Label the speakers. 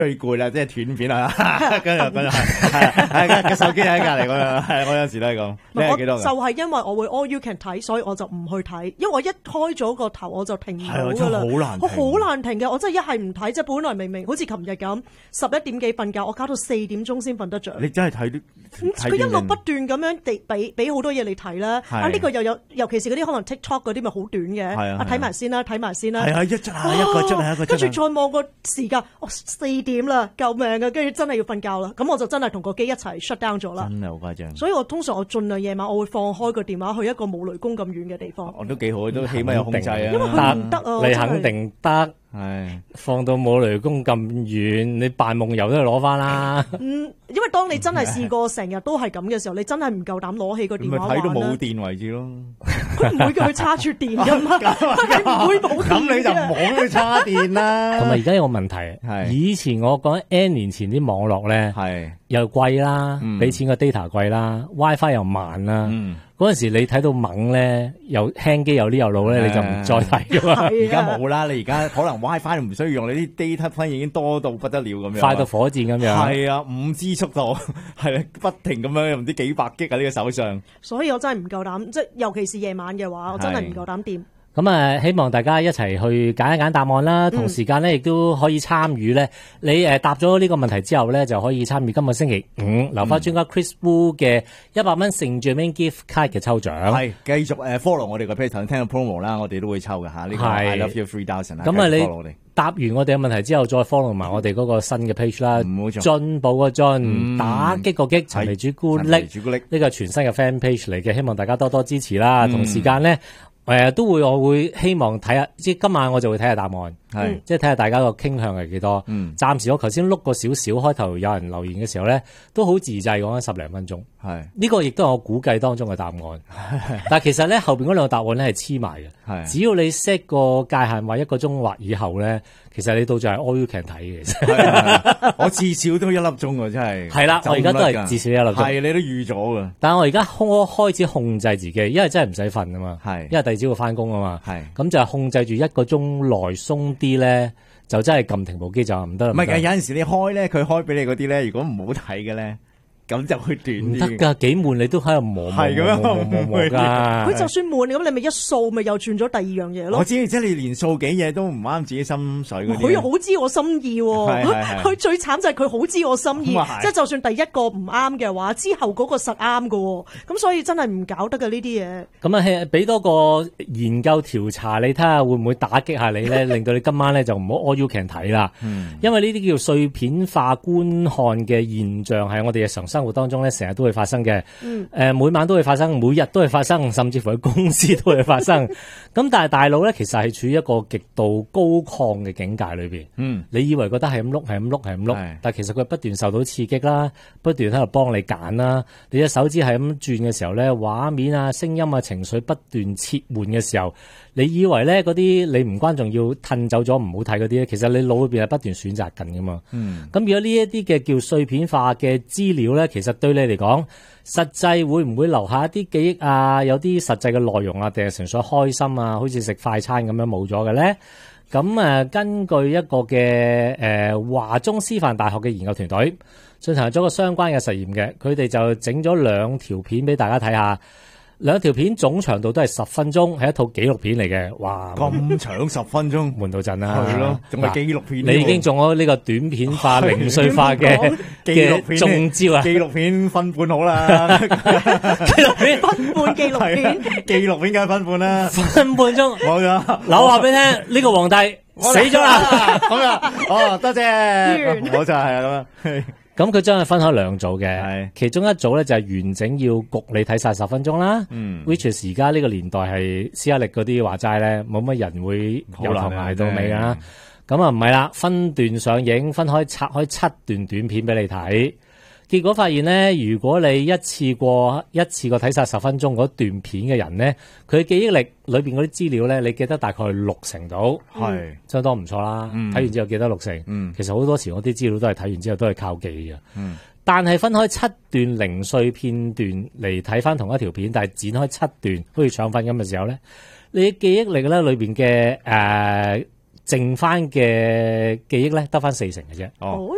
Speaker 1: 最攰啦，即係斷片啦，跟住係個手機喺隔離咁樣，係我有時都係咁。你係幾多㗎？
Speaker 2: 就係因為我會 all you can 睇，所以我就唔去睇，因為我一開咗個頭我就停唔到㗎啦。我好難停嘅，我真係一係唔睇，即係本來明明好似琴日咁11點幾瞓覺，我搞到4點鐘先瞓得着。
Speaker 1: 你真係睇啲
Speaker 2: 佢一路不斷咁樣俾好多嘢你睇啦。呢個又有，尤其是嗰啲可能 TikTok 嗰啲咪好短嘅。睇埋先啦，睇埋先啦。
Speaker 1: 係啊，一捽下一個捽下一個捽。
Speaker 2: 跟住再望個時間，4點啦，救命啊！跟住真係要瞓覺啦，咁我就真係同個機一齊 shut down 咗啦。
Speaker 1: 真係好誇張。所
Speaker 2: 以我通常我盡量夜晚我會放開個電話去一個冇雷公咁遠嘅地方。
Speaker 1: 我都幾好，都起碼有控制啊。因
Speaker 2: 為佢唔得啊，
Speaker 3: 你肯定得。係放到冇雷公咁遠，你扮夢遊都係攞翻啦。
Speaker 2: 因為當你真係試過成日都係咁嘅時候，你真係唔夠膽攞起個電話玩啦。
Speaker 1: 咪睇到冇電為止咯。
Speaker 2: 佢唔會叫佢叉住電噶嘛，佢唔會冇電。
Speaker 1: 咁你就唔好去叉電啦。
Speaker 3: 同埋而家有個問題，係以前我講 N 年前啲網絡咧，係又貴啦，俾錢個 data 貴啦 ，WiFi 又慢啦。嗰陣時你睇到猛咧，又輕機又呢又路咧，你就唔再睇噶嘛。
Speaker 1: 而家冇啦，你而家可能 WiFi 唔需要用，你啲 data 分已經多到不得了咁樣，
Speaker 3: 快到火箭咁樣。
Speaker 1: 係啊，5G 速度係不停咁樣唔知幾百 G 喺呢個手上。
Speaker 2: 所以我真係唔夠膽，即係尤其是夜晚嘅話，我真係唔夠膽掂。
Speaker 3: 咁希望大家一齊去揀一揀答案啦。同時間咧，亦都可以參與咧。你答咗呢個問題之後咧，就可以參與今個星期5留翻專家 Chris Wu 嘅100蚊聖誕 gift card 嘅抽獎。係
Speaker 1: 繼續follow 我哋個 page，頭先聽到 promo 啦，我哋都會抽嘅嚇。呢個 I love you 3000啦。
Speaker 3: 咁你答完我哋嘅問題之後，再 follow 埋我哋嗰個新嘅 page 啦。進步個進，打擊個擊，陳皮朱古力，呢個全新嘅 fan page 嚟嘅，希望大家多多支持啦。同時間咧。我會希望睇下，即係今晚我就會睇下答案，即係睇下大家個傾向係幾多。暫時我頭先碌過少少，開頭有人留言嘅時候咧，都好自製講緊10零分鐘。呢個亦都係我估計當中嘅答案。但係其實咧後邊嗰兩個答案咧係黐埋嘅。只要你 set 個界限話1個鐘或以後咧，其實你到就係 all you can 睇嘅。
Speaker 1: 我至少都1粒鐘啊，真係。
Speaker 3: 係啦，我而家都係至少1粒鐘。
Speaker 1: 係你都預咗噶。
Speaker 3: 但係我而家開始控制自己，因為真係唔使瞓啊嘛。因為第二朝要翻工啊嘛。咁就係控制住1個鐘內鬆啲咧，就真係撳停部機就唔得啦。
Speaker 1: 唔係嘅，有陣時你開咧，佢開俾你嗰啲咧，如果唔好睇嘅咧。咁就會短啲。
Speaker 3: 唔得㗎，幾悶你都喺度磨㗎。
Speaker 2: 佢就算悶咁，你咪一掃咪又轉咗第二樣嘢咯。
Speaker 1: 我知，即係你連掃幾嘢都唔啱自己心水嗰啲。
Speaker 2: 佢又好知我心意喎。佢最慘就係佢好知我心意，即係就算第一個唔啱嘅話，之後嗰個實啱㗎喎。咁所以真係唔搞得㗎呢啲嘢。
Speaker 3: 咁俾多個研究調查你睇下會唔會打擊下你咧，令到你今晚咧就唔好 all you can 睇啦。因為呢啲叫碎片化觀看嘅現象係我哋日常生活當中咧，成日都會發生嘅。每晚都會發生，每日都會發生，甚至乎喺公司都會發生。咁但係大腦咧，其實係處於一個極度高亢嘅境界裏邊。你以為覺得係咁碌，係咁碌，係咁碌，但係其實佢不斷受到刺激啦，不斷喺度幫你揀啦。你隻手指係咁轉嘅時候咧，畫面啊、聲音啊、情緒不斷切換嘅時候，你以為咧嗰啲你唔關重要褪走咗唔好睇嗰啲咧，其實你腦裏邊係不斷選擇緊噶嘛。咁如果呢一啲嘅叫碎片化嘅資料咧，其實對你嚟講，實際會唔會留下一啲記憶啊？有啲實際嘅內容啊，定係純粹開心啊？好似食快餐咁樣冇咗嘅咧？咁根據一個嘅華中師範大學嘅研究團隊進行咗個相關嘅實驗嘅，佢哋就整咗2條片俾大家睇下。2條片總長度都係10分鐘，係一套紀錄片嚟嘅。哇！
Speaker 1: 咁長10分鐘，
Speaker 3: 悶到震啦。
Speaker 1: 係咯，仲係紀錄片。
Speaker 3: 你已經中咗呢個短片化、零碎化嘅紀錄片中招啊！
Speaker 1: 紀錄片分半好啦，
Speaker 2: 紀錄片分半紀錄片，
Speaker 1: 紀錄片梗係分半啦，
Speaker 3: 分半鐘。
Speaker 1: 冇咗。
Speaker 3: 嗱，我話俾你聽，呢個皇帝死咗啦。
Speaker 1: 咁啊，哦，多謝。我就係咁樣。
Speaker 3: 咁佢將佢分開2組嘅，其中一組咧就係完整要焗你睇晒10分鐘啦。which is 而家呢個年代係斯嘉力嗰啲話齋咧，冇乜人會由頭捱到尾㗎。咁啊唔係啦，分段上映，分開拆開7段短片俾你睇。結果發現咧，如果你一次過睇晒10分鐘嗰段片嘅人咧，佢記憶力裏邊嗰啲資料咧，你記得大概60%到，係相當唔錯啦。睇完之後記得60%，其實好多時我啲資料都係睇完之後都係靠記嘅。但係分開7段零碎片段嚟睇翻同一條片，但係展開7段好似腸粉咁嘅時候咧，你記憶力咧裏邊嘅剩翻嘅記憶咧得翻40%嘅啫。